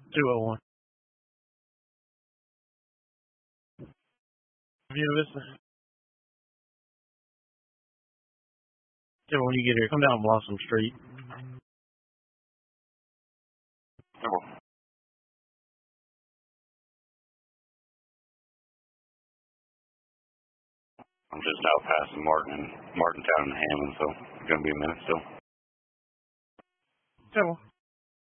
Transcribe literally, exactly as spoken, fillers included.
two oh one. View Vista. Yeah, when you get here, come down Blossom Street. Oh. I'm just out past Martin, Martintown and Hammond, so it's going to be a minute still. Yeah, well.